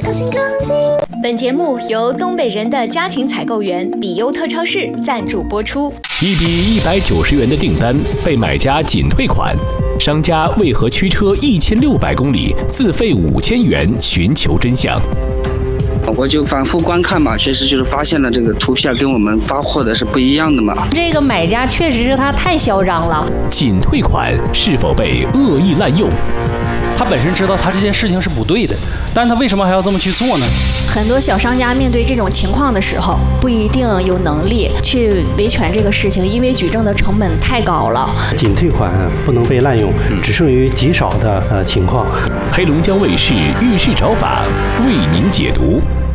本节目由东北人的家庭采购员比优特超市赞助播出。 一笔190元的订单被买家仅退款，商家为何驱车1600公里，自费5000元寻求真相？ 我就反复观看嘛，确实就是发现了这个图片跟我们发货的是不一样的嘛。 这个买家确实是他太嚣张了。 仅退款是否被恶意滥用？ 他本身知道他这件事情是不对的，但是他为什么还要这么去做呢？ 很多小商家面对这种情况的时候，不一定有能力去维权这个事情，因为举证的成本太高了。 仅退款不能被滥用，只剩余极少的情况。 黑龙江卫视《遇事找法》为您解读。